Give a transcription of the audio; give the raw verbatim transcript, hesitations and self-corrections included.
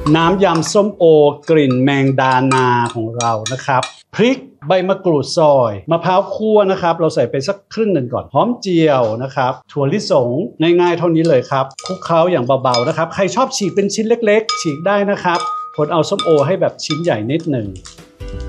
น้ำยำส้มโอกลิ่นแมงดานาของเรานะครับพริกใบมะกรูดซอยมะพร้าวคั่วนะครับเราใส่ไปสักครึ่งหนึ่งก่อนหอมเจียวนะครับถั่วลิสงง่ายๆเท่านี้เลยครับคลุกเคล้าอย่างเบาๆนะครับใครชอบฉีกเป็นชิ้นเล็กๆฉีกได้นะครับคนเอาส้มโอให้แบบชิ้นใหญ่นิดหนึ่ง